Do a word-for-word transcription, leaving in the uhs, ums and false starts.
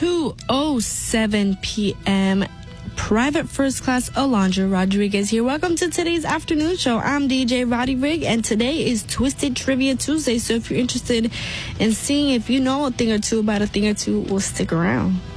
two oh seven p.m. Private First Class Alondra Rodriguez here. Welcome to today's afternoon show. I'm D J Roddy Rig, and today is Twisted Trivia Tuesday. So if you're interested in seeing if you know a thing or two about a thing or two, well, stick around.